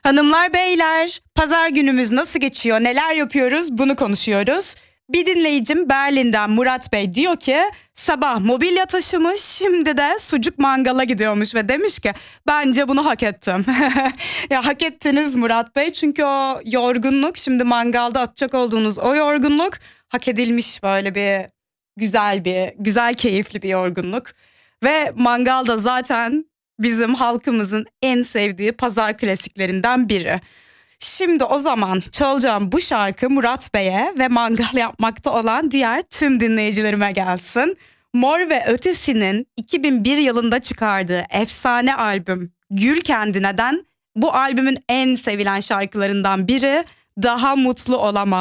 Hanımlar beyler, pazar günümüz nasıl geçiyor, neler yapıyoruz bunu konuşuyoruz. Bir dinleyicim Berlin'den Murat Bey diyor ki sabah mobilya taşımış, şimdi de sucuk mangala gidiyormuş ve demiş ki bence bunu hak ettim. Ya hak ettiniz Murat Bey, çünkü o yorgunluk, şimdi mangalda atacak olduğunuz o yorgunluk hak edilmiş, böyle güzel keyifli bir yorgunluk. Ve mangalda zaten bizim halkımızın en sevdiği pazar klasiklerinden biri. Şimdi o zaman çalacağım bu şarkı Murat Bey'e ve mangal yapmakta olan diğer tüm dinleyicilerime gelsin. Mor ve Ötesi'nin 2001 yılında çıkardığı efsane albüm Gül Kendine'den bu albümün en sevilen şarkılarından biri Daha Mutlu Olamam.